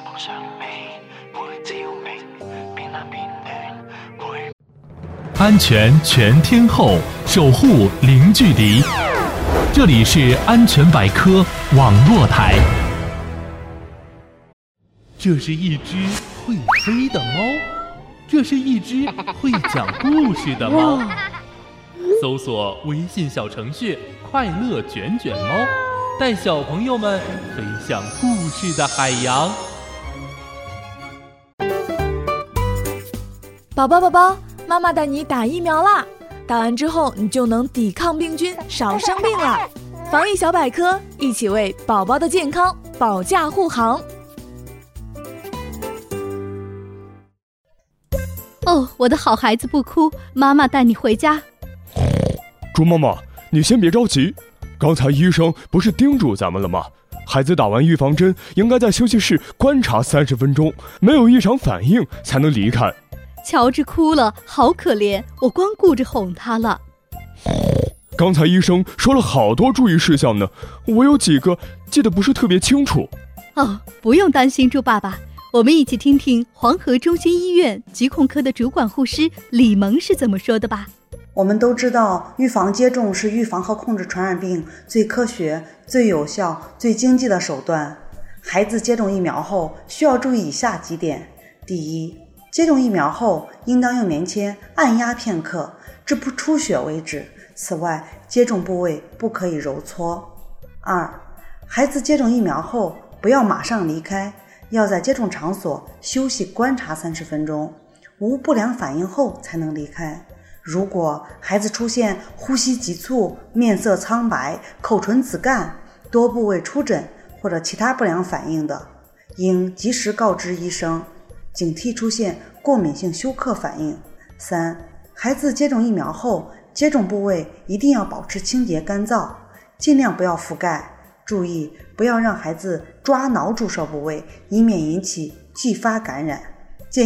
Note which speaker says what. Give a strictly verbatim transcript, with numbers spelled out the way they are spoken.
Speaker 1: 安全全天候，守护零距离。这里是安全百科网络台。这是一只会飞的猫，这是一只会讲故事的猫。搜索微信小程序快乐卷卷猫，带小朋友们飞向故事的海洋。
Speaker 2: 宝宝宝宝，妈妈带你打疫苗啦！打完之后你就能抵抗病菌，少生病啦。防疫小百科，一起为宝宝的健康保驾护航。
Speaker 3: 哦，我的好孩子不哭，妈妈带你回家。
Speaker 4: 猪妈妈，你先别着急，刚才医生不是叮嘱咱们了吗？孩子打完预防针应该在休息室观察三十分钟，没有异常反应才能离开。
Speaker 3: 乔治哭了，好可怜，我光顾着哄他了。
Speaker 4: 刚才医生说了好多注意事项呢，我有几个记得不是特别清楚。
Speaker 3: 哦，不用担心，猪爸爸，我们一起听听黄河中心医院疾控科的主管护师李萌是怎么说的吧。
Speaker 5: 我们都知道，预防接种是预防和控制传染病最科学、最有效、最经济的手段。孩子接种疫苗后需要注意以下几点：第一，接种疫苗后应当用棉签按压片刻，至不出血为止。此外，接种部位不可以揉搓。二，孩子接种疫苗后不要马上离开，要在接种场所休息观察三十分钟，无不良反应后才能离开。如果孩子出现呼吸急促、面色苍白、口唇紫干、多部位出疹或者其他不良反应的，应及时告知医生，警惕出现过敏性休克反应。三，孩子接种疫苗后，接种部位一定要保持清洁干燥，尽量不要覆盖，注意不要让孩子抓挠注射部位，以免引起继发感染。